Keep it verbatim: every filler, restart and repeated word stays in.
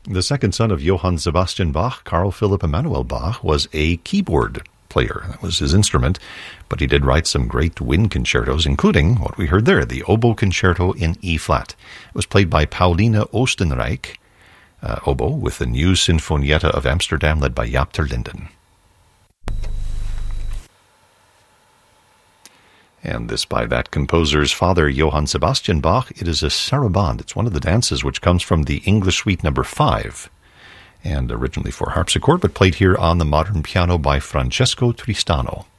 The second son of Johann Sebastian Bach, Carl Philipp Emanuel Bach, was a keyboard player. That was his instrument, but he did write some great wind concertos, including what we heard there, the Oboe Concerto in E-flat. It was played by Paulina Oostenrijk, uh, oboe, with the New Sinfonietta of Amsterdam, led by Jaap ter Linden. And this by that composer's father, Johann Sebastian Bach. It is a sarabande. It's one of the dances which comes from the English Suite number five, and originally for harpsichord, but played here on the modern piano by Francesco Tristano.